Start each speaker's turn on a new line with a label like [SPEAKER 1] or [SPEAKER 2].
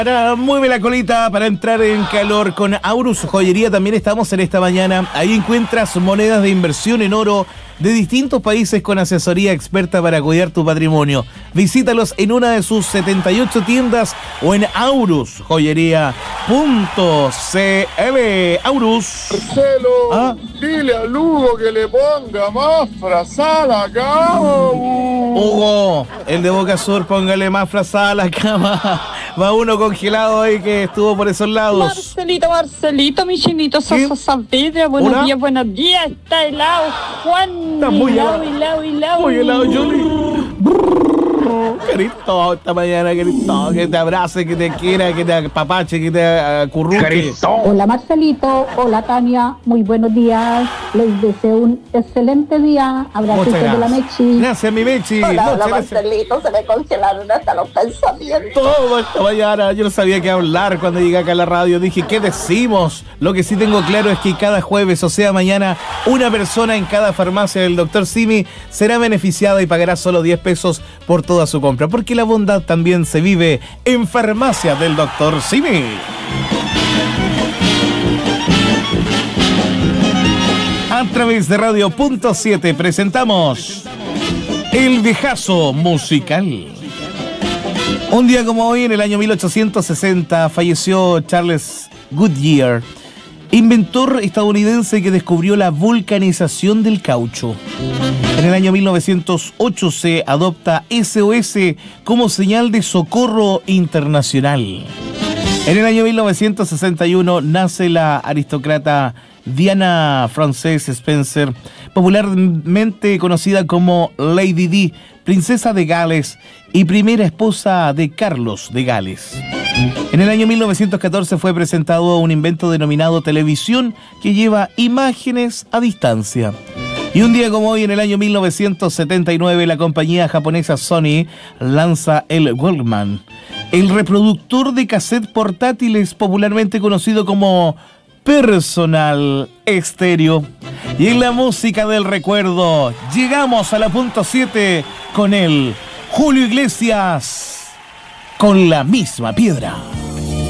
[SPEAKER 1] Mueve la colita para entrar en calor con Aurus Joyería. También estamos en esta mañana. Ahí encuentras monedas de inversión en oro de distintos países con asesoría experta para cuidar tu patrimonio. Visítalos en una de sus 78 tiendas o en aurusjoyería.cl. Aurus.
[SPEAKER 2] Marcelo, dile a Lugo que le ponga más frazal acá.
[SPEAKER 1] Hugo, el de Boca Sur, póngale más frazada a la cama. Va uno congelado ahí que estuvo por esos lados.
[SPEAKER 3] Marcelito, mi chinito, Savidria, buenos días, está helado, Juan.
[SPEAKER 1] Está muy helado. Muy helado, Juli. Querido, esta mañana, querido, que te abrace, que te quiera, que te apapache, que te acurruque.
[SPEAKER 4] Hola Marcelito, hola Tania, muy buenos días. Les deseo un excelente día. Abracitos de la Mechi.
[SPEAKER 1] Gracias, mi Mechi.
[SPEAKER 5] Hola Marcelito, se me congelaron hasta los pensamientos.
[SPEAKER 1] Todo esta mañana, yo no sabía qué hablar cuando llegué acá a la radio. Dije, ¿qué decimos? Lo que sí tengo claro es que cada jueves, o sea mañana, una persona en cada farmacia del Dr. Simi será beneficiada y pagará solo 10 pesos por toda su compra, porque la bondad también se vive en farmacia del Dr. Simi. A través de Radio.7 presentamos El Viejazo Musical. Un día como hoy, en el año 1860, falleció Charles Goodyear, inventor estadounidense que descubrió la vulcanización del caucho. En el año 1908 se adopta SOS como señal de socorro internacional. En el año 1961 nace la aristócrata Diana Frances Spencer, popularmente conocida como Lady Di, princesa de Gales y primera esposa de Carlos de Gales. En el año 1914 fue presentado un invento denominado televisión que lleva imágenes a distancia. Y un día como hoy, en el año 1979, la compañía japonesa Sony lanza el Walkman, el reproductor de cassette portátiles popularmente conocido como Personal Estéreo. Y en la música del recuerdo, llegamos a la punto 7 con el Julio Iglesias con La Misma Piedra.